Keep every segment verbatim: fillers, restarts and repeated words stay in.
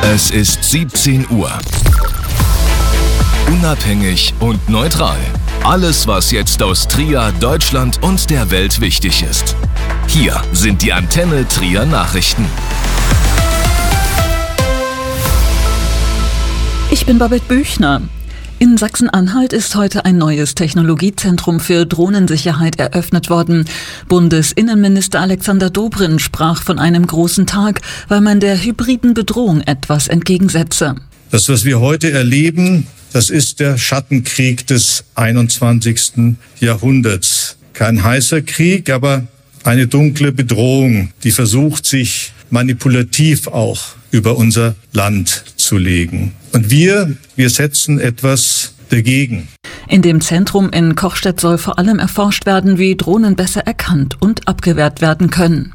Es ist siebzehn Uhr. Unabhängig und neutral. Alles, was jetzt aus Trier, Deutschland und der Welt wichtig ist. Hier sind die Antenne Trier Nachrichten. Ich bin Babette Büchner. In Sachsen-Anhalt ist heute ein neues Technologiezentrum für Drohnensicherheit eröffnet worden. Bundesinnenminister Alexander Dobrindt sprach von einem großen Tag, weil man der hybriden Bedrohung etwas entgegensetze. Das, was wir heute erleben, das ist der Schattenkrieg des einundzwanzigsten Jahrhunderts. Kein heißer Krieg, aber eine dunkle Bedrohung, die versucht, sich manipulativ auch über unser Land zu legen. Und wir, wir setzen etwas dagegen. In dem Zentrum in Kochstedt soll vor allem erforscht werden, wie Drohnen besser erkannt und abgewehrt werden können.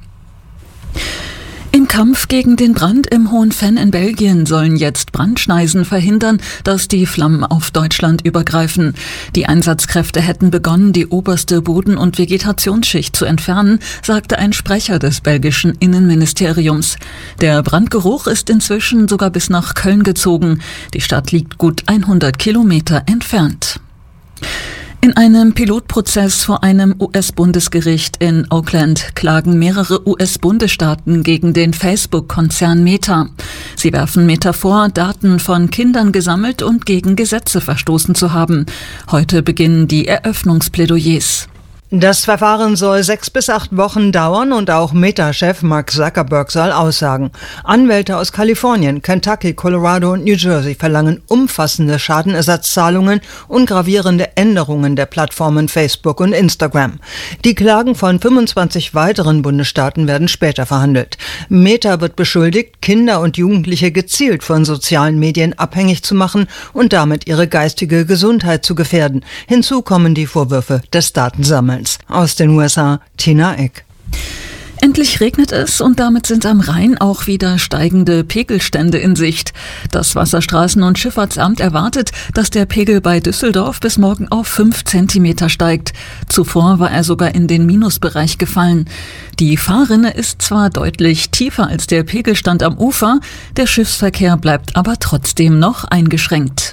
Im Kampf gegen den Brand im Hohen Venn in Belgien sollen jetzt Brandschneisen verhindern, dass die Flammen auf Deutschland übergreifen. Die Einsatzkräfte hätten begonnen, die oberste Boden- und Vegetationsschicht zu entfernen, sagte ein Sprecher des belgischen Innenministeriums. Der Brandgeruch ist inzwischen sogar bis nach Köln gezogen. Die Stadt liegt gut hundert Kilometer entfernt. In einem Pilotprozess vor einem U S-Bundesgericht in Oakland klagen mehrere U S-Bundesstaaten gegen den Facebook-Konzern Meta. Sie werfen Meta vor, Daten von Kindern gesammelt und gegen Gesetze verstoßen zu haben. Heute beginnen die Eröffnungsplädoyers. Das Verfahren soll sechs bis acht Wochen dauern und auch Meta-Chef Mark Zuckerberg soll aussagen. Anwälte aus Kalifornien, Kentucky, Colorado und New Jersey verlangen umfassende Schadenersatzzahlungen und gravierende Änderungen der Plattformen Facebook und Instagram. Die Klagen von fünfundzwanzig weiteren Bundesstaaten werden später verhandelt. Meta wird beschuldigt, Kinder und Jugendliche gezielt von sozialen Medien abhängig zu machen und damit ihre geistige Gesundheit zu gefährden. Hinzu kommen die Vorwürfe des Datensammelns. Aus den U S A, Tina Eck. Endlich regnet es und damit sind am Rhein auch wieder steigende Pegelstände in Sicht. Das Wasserstraßen- und Schifffahrtsamt erwartet, dass der Pegel bei Düsseldorf bis morgen auf fünf Zentimeter steigt. Zuvor war er sogar in den Minusbereich gefallen. Die Fahrrinne ist zwar deutlich tiefer als der Pegelstand am Ufer, der Schiffsverkehr bleibt aber trotzdem noch eingeschränkt.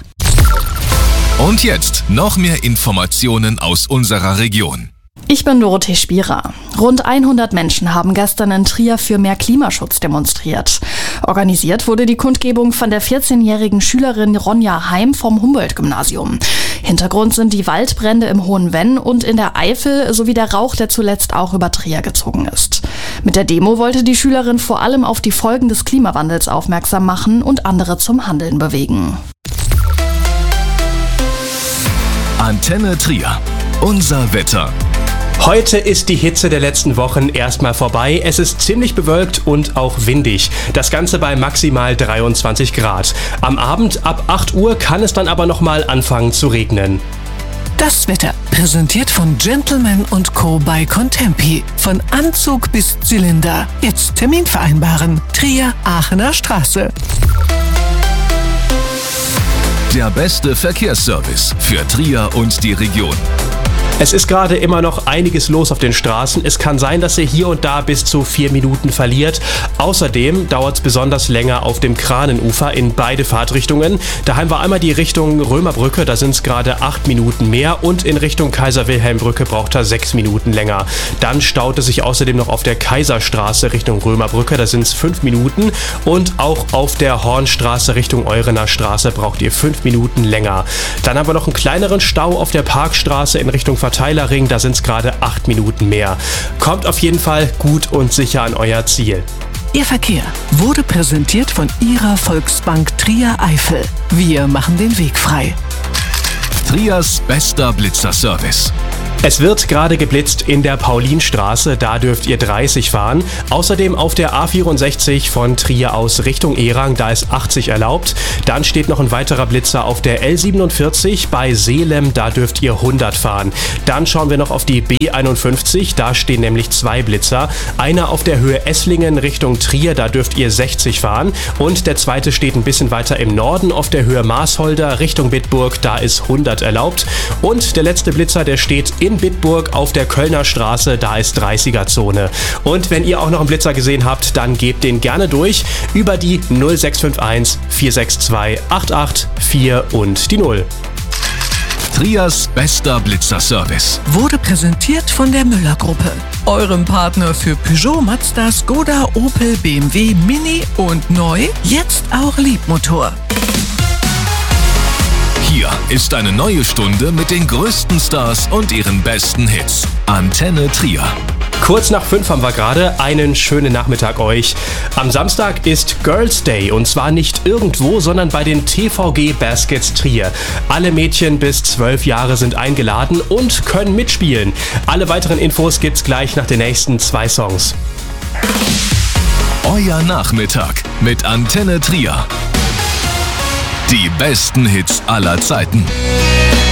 Und jetzt noch mehr Informationen aus unserer Region. Ich bin Dorothee Spierer. Rund hundert Menschen haben gestern in Trier für mehr Klimaschutz demonstriert. Organisiert wurde die Kundgebung von der vierzehnjährigen Schülerin Ronja Heim vom Humboldt-Gymnasium. Hintergrund sind die Waldbrände im Hohen Venn und in der Eifel sowie der Rauch, der zuletzt auch über Trier gezogen ist. Mit der Demo wollte die Schülerin vor allem auf die Folgen des Klimawandels aufmerksam machen und andere zum Handeln bewegen. Antenne Trier. Unser Wetter. Heute ist die Hitze der letzten Wochen erstmal vorbei. Es ist ziemlich bewölkt und auch windig. Das Ganze bei maximal dreiundzwanzig Grad. Am Abend ab acht Uhr kann es dann aber nochmal anfangen zu regnen. Das Wetter, präsentiert von Gentleman und Co. bei Contempi. Von Anzug bis Zylinder. Jetzt Termin vereinbaren. Trier, Aachener Straße. Der beste Verkehrsservice für Trier und die Region. Es ist gerade immer noch einiges los auf den Straßen. Es kann sein, dass ihr hier und da bis zu vier Minuten verliert. Außerdem dauert es besonders länger auf dem Kranenufer in beide Fahrtrichtungen. Da haben wir einmal die Richtung Römerbrücke, da sind es gerade acht Minuten mehr, und in Richtung Kaiser-Wilhelm-Brücke braucht er sechs Minuten länger. Dann staut es sich außerdem noch auf der Kaiserstraße Richtung Römerbrücke, da sind es fünf Minuten, und auch auf der Hornstraße Richtung Eurener Straße braucht ihr fünf Minuten länger. Dann haben wir noch einen kleineren Stau auf der Parkstraße in Richtung Verteilerring, da sind es gerade acht Minuten mehr. Kommt auf jeden Fall gut und sicher an euer Ziel. Ihr Verkehr wurde präsentiert von Ihrer Volksbank Trier Eifel. Wir machen den Weg frei. Triers bester Blitzerservice. Es wird gerade geblitzt in der Paulinstraße, da dürft ihr dreißig fahren. Außerdem auf der A vierundsechzig von Trier aus Richtung Erang, da ist achtzig erlaubt. Dann steht noch ein weiterer Blitzer auf der L siebenundvierzig bei Seelem, da dürft ihr hundert fahren. Dann schauen wir noch auf die B einundfünfzig, da stehen nämlich zwei Blitzer. Einer auf der Höhe Esslingen Richtung Trier, da dürft ihr sechzig fahren. Und der zweite steht ein bisschen weiter im Norden auf der Höhe Maasholder Richtung Bitburg, da ist hundert erlaubt. Und der letzte Blitzer, der steht in in Bitburg auf der Kölner Straße, da ist dreißiger-Zone. Und wenn ihr auch noch einen Blitzer gesehen habt, dann gebt den gerne durch über die null sechs fünf eins vier sechs zwei acht acht vier und die null. Trias bester Blitzerservice wurde präsentiert von der Müller-Gruppe, eurem Partner für Peugeot, Mazda, Skoda, Opel, B M W, Mini und neu, jetzt auch Liebmotor. Hier ist eine neue Stunde mit den größten Stars und ihren besten Hits. Antenne Trier. Kurz nach fünf haben wir gerade. Einen schönen Nachmittag euch. Am Samstag ist Girls Day und zwar nicht irgendwo, sondern bei den T V G Baskets Trier. Alle Mädchen bis zwölf Jahre sind eingeladen und können mitspielen. Alle weiteren Infos gibt's gleich nach den nächsten zwei Songs. Euer Nachmittag mit Antenne Trier. Die besten Hits aller Zeiten.